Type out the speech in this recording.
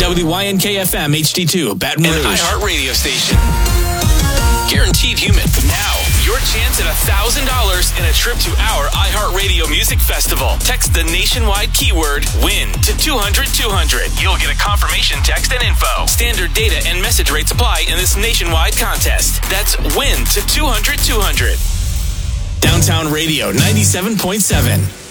WYNK-FM HD2, Baton Rouge. An iHeart radio station. Guaranteed human. Now, your chance at $1,000 and a trip to our iHeart Radio Music Festival. Text the nationwide keyword WIN to 200-200. You'll get a confirmation text and info. Standard data and message rates apply in this nationwide contest. That's WIN to 200-200. Downtown Radio 97.7.